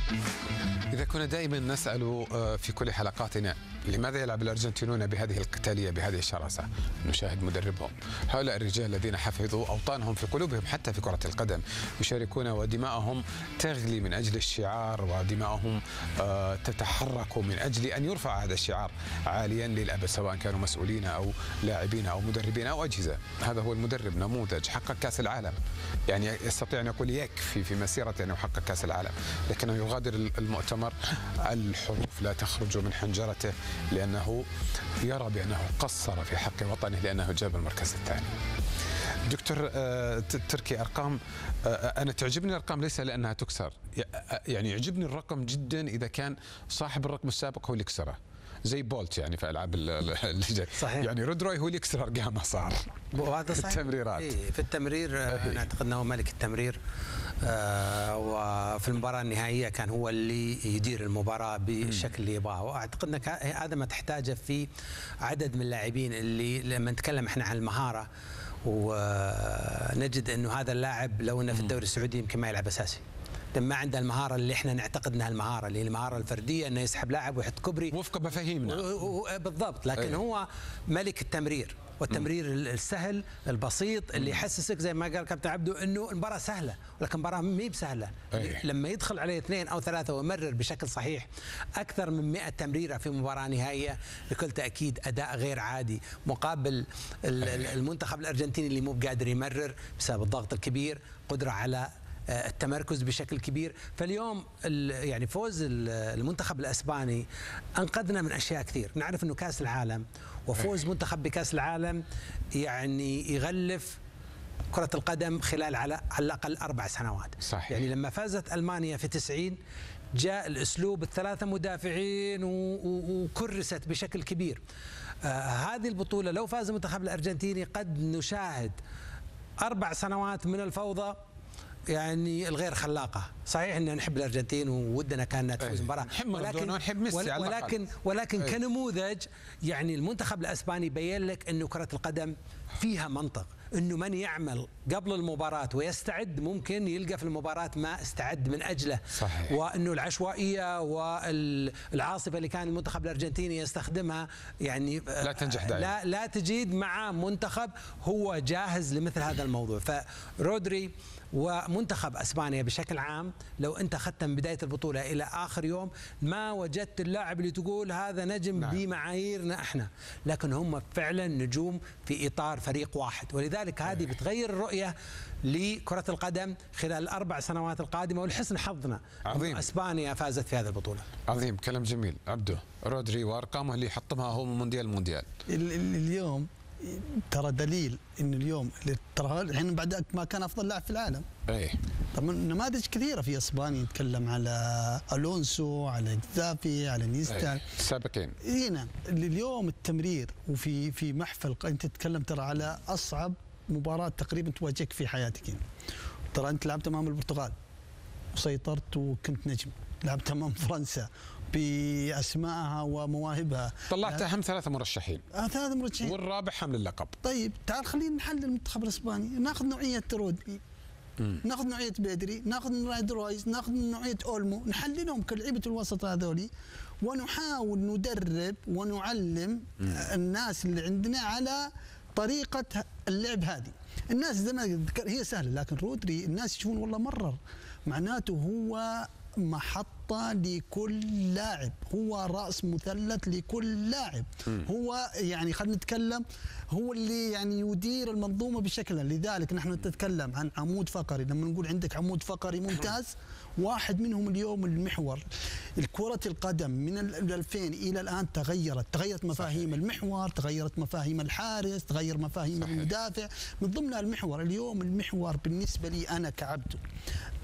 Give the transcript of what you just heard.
إذا كنا دائما نسأل في كل حلقاتنا لماذا يلعب الأرجنتينيون بهذه القتالية بهذه الشراسة؟ نشاهد مدربهم، هؤلاء الرجال الذين حفظوا أوطانهم في قلوبهم حتى في كرة القدم، يشاركون ودماءهم تغلي من أجل الشعار، ودماءهم تتحرك من أجل أن يرفع هذا الشعار عاليا للأبد، سواء كانوا مسؤولين أو لاعبين أو مدربين أو أجهزة. هذا هو المدرب، نموذج حقق كأس العالم، يعني يستطيع أن يقول يكفي في مسيرته أنه يحقق كأس العالم، لكنه يغادر المؤتمر الحروف لا تخرج من حنجرته لأنه يرى بأنه قصر في حق وطنه لأنه جاب المركز الثاني. دكتور تركي، أرقام، أنا تعجبني الأرقام ليس لأنها تكسر، يعني يعجبني الرقم جدا إذا كان صاحب الرقم السابق هو اللي يكسره، زي بولت يعني في العاب اللي صحيح. يعني رودروي هو اللي يكسر ارقامه صار وهذا في التمريرات. في التمرير انا اعتقد انه ملك التمرير، وفي المباراه النهائيه كان هو اللي يدير المباراه بالشكل اللي يبغاه، واعتقد انك هذا ما تحتاجه في عدد من اللاعبين اللي لما نتكلم احنا عن المهاره، ونجد انه هذا اللاعب لو انه في الدوري السعودي يمكن ما يلعب اساسي، ما عنده المهاره اللي احنا نعتقد انها المهاره، اللي هي المهاره الفرديه، انه يسحب لاعب ويحط كبري وفق مفاهيمنا بالضبط، لكن هو ملك التمرير، والتمرير السهل البسيط اللي يحسسك زي ما قال كابتن عبده انه المباراه سهله، ولكن المباراه ما هي بسهله. لما يدخل عليه 2 أو 3 ويمرر بشكل صحيح اكثر من 100 تمريره في مباراه نهائيه، بكل تاكيد اداء غير عادي مقابل المنتخب الارجنتيني اللي مو بقادر يمرر بسبب الضغط الكبير، قدره على التمركز بشكل كبير. فاليوم يعني فوز المنتخب الاسباني انقذنا من اشياء كثير. نعرف انه كاس العالم وفوز منتخب بكاس العالم يعني يغلف كرة القدم خلال على الأقل 4 سنوات. صحيح. يعني لما فازت ألمانيا في 90 جاء الأسلوب ال3 مدافعين وكرست بشكل كبير. هذه البطولة لو فاز المنتخب الأرجنتيني قد نشاهد 4 سنوات من الفوضى يعني الغير خلاقه. صحيح ان نحب الارجنتين وودنا كانها تفوز مباراه، ولكن كنموذج يعني المنتخب الاسباني بين لك انه كره القدم فيها منطق، انه من يعمل قبل المباراه ويستعد ممكن يلقى في المباراه ما استعد من اجله. صحيح. وانه العشوائيه والعاصفه اللي كان المنتخب الارجنتيني يستخدمها يعني لا تنجح دائما، لا تجيد مع منتخب هو جاهز لمثل هذا الموضوع. فرودري ومنتخب اسبانيا بشكل عام لو انت اخذت من بدايه البطوله الى اخر يوم ما وجدت اللاعب اللي تقول هذا نجم بمعاييرنا احنا، لكن هم فعلا نجوم في اطار فريق واحد، ولذلك هذه بتغير الرؤيه لكره القدم خلال ال4 سنوات القادمه. ولحسن حظنا عظيم اسبانيا فازت في هذه البطوله. عظيم، كلام جميل. عبده، رودري وارقامه اللي حطمها هو من مونديال اليوم ترى دليل انه اليوم ترى الحين بعد ما كان افضل لاعب في العالم. طبعا نماذج كثيره في اسبانيا، نتكلم على الونسو، على جزافي، على نيستا السابقين. هنا اليوم التمرير وفي محفل انت تتكلم ترى على اصعب مباراه تقريبا تواجهك في حياتك. ترى انت لعبت امام البرتغال وسيطرت وكنت نجم، لعبت امام فرنسا باسمائها ومواهبها، طلعت اهم 3 مرشحين. 3 مرشحين والرابع حمل اللقب. طيب تعال خلينا نحلل المنتخب الاسباني، ناخذ نوعيه رودري، ناخذ نوعيه بيدري، ناخذ نوعيه رويز، ناخذ نوعيه اولمو، نحللهم كلعيبه الوسط هذولي ونحاول ندرب ونعلم الناس اللي عندنا على طريقه اللعب هذه. الناس زي ما هي سهله، لكن رودري الناس يشوفون والله مرر، معناته هو محطة لكل لاعب، هو رأس مثلث لكل لاعب، هو يعني خلينا نتكلم هو اللي يعني يدير المنظومة بشكل. لذلك نحن نتكلم عن عمود فقري، لما نقول عندك عمود فقري ممتاز، واحد منهم اليوم المحور. الكرة القدم من 2000 إلى الآن تغيرت مفاهيم المحور، تغيرت مفاهيم الحارس، تغير مفاهيم المدافع، من ضمنها المحور. اليوم المحور بالنسبة لي أنا كعبده